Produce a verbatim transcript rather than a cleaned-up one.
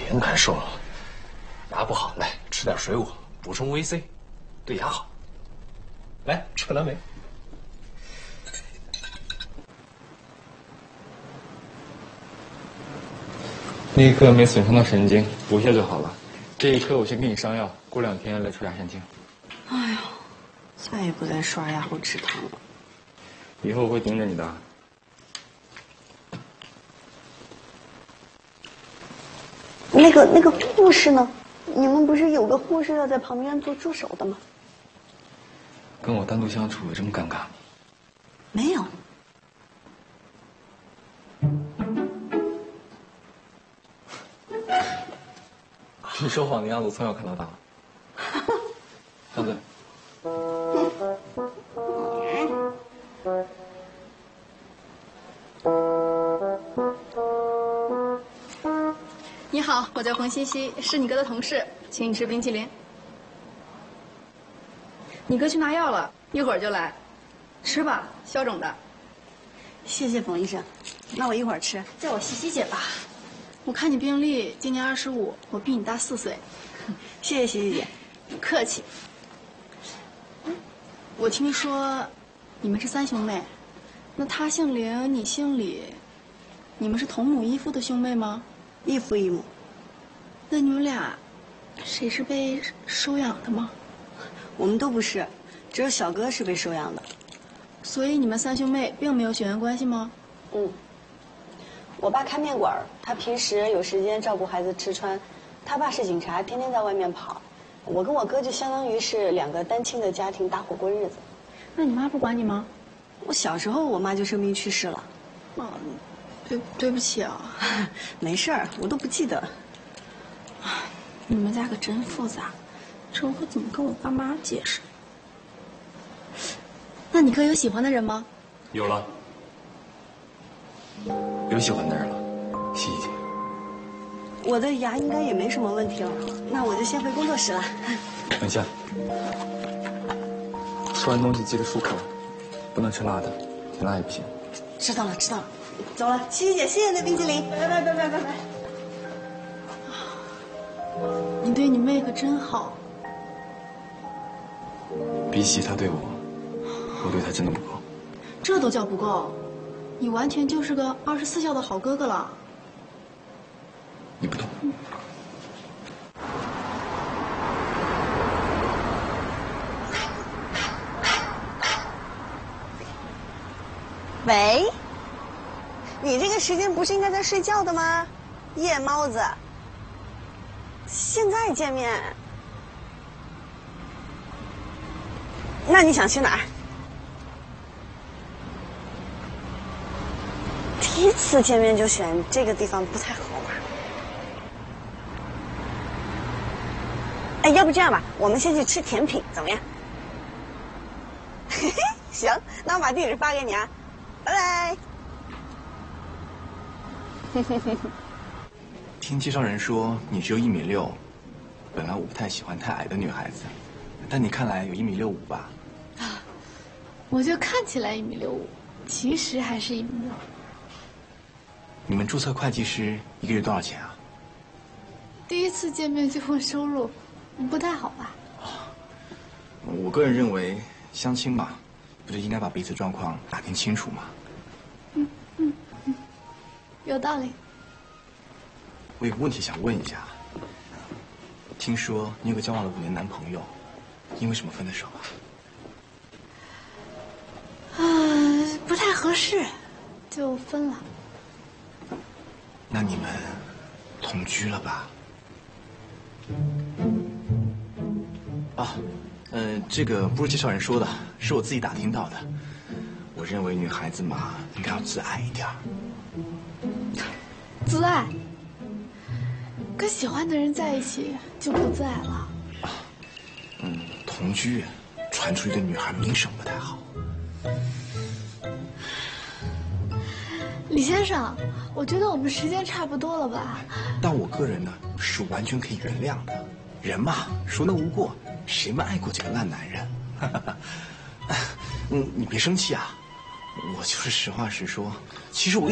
别难受了，牙不好，来吃点水果，补充维 C， 对牙好。来，吃了没？ 那一颗没损伤到神经，补一下就好了。这一颗我先给你上药，过两天来出牙神经。 哎呦，再也不再刷牙或吃糖了。 以后我会盯着你的。 那个那个护士呢？你们不是有个护士要在旁边做助手的吗？ 跟我单独相处有这么尴尬吗？ 没有。 你说谎的样子从小看到大。张嘴。 你好，我叫冯西西，是你哥的同事，请你吃冰淇淋。你哥去拿药了，一会儿就来，吃吧，消肿的。 谢谢冯医生，那我一会儿吃。 叫我西西姐吧。我看你病历，今年二十五，我比你大四岁。 谢谢西西姐， 不客气。我听说你们是三兄妹，那他姓林，你姓李，你们是同母异父的兄妹吗？ 异父异母。 那你们俩，谁是被收养的吗？ 我们都不是，只有小哥是被收养的。 所以你们三兄妹并没有血缘关系吗？ 嗯。我爸开面馆，他平时有时间照顾孩子吃穿。他爸是警察，天天在外面跑。我跟我哥就相当于是两个单亲的家庭搭伙过日子。 那你妈不管你吗？ 我小时候我妈就生病去世了。 哦，对对不起啊。 没事儿，我都不记得。 你们家可真复杂，这我可怎么跟我爸妈解释？那你哥有喜欢的人吗？ 有了，有喜欢的人了，西西姐。 我的牙应该也没什么问题了，那我就先回工作室了。 等一下，吃完东西记得漱口，不能吃辣的，甜辣也不行。 知道了，知道了。走了，西西姐，谢谢你的冰淇淋，拜拜拜拜拜拜。 你对你妹可真好。 比起她对我，我对她真的不够。 这都叫不够？你完全就是个二十四孝的好哥哥了。 你不懂。 喂，你这个时间不是应该在睡觉的吗？夜猫子。现在见面？那你想去哪儿？第一次见面就选这个地方不太合吧？哎，要不这样吧，我们先去吃甜品，怎么样？嘿嘿，行，那我把地址发给你啊，拜拜。 听介绍人说你只有一米六，本来我不太喜欢太矮的女孩子，但你看来有一米六五吧？ 啊，我就看起来一米六五，其实还是一米六。 你们注册会计师一个月多少钱啊？ 第一次见面就问收入，不太好吧？ 我个人认为，相亲嘛，不就应该把彼此状况打听清楚吗？ 嗯嗯嗯，有道理。 我有个问题想问一下，听说你有个交往了五年男朋友，因为什么分的手啊？ 啊，不太合适，就分了。 那你们同居了吧？啊，呃，这个不是介绍人说的，是我自己打听到的。我认为女孩子嘛，应该要自爱一点。 自爱？跟喜欢的人在一起就不自爱了？ 啊，嗯，同居传出去对女孩名声不太好。 李先生，我觉得我们时间差不多了吧？ 但我个人呢是完全可以原谅的。人嘛，孰能无过？谁没爱过几个烂男人？嗯，你别生气啊，我就是实话实说。其实我。